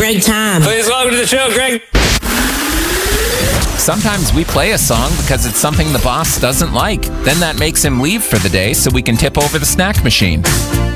Greg Time. Please welcome to the show, Greg. Sometimes we play a song because it's something the boss doesn't like. Then that makes him leave for the day so we can tip over the snack machine.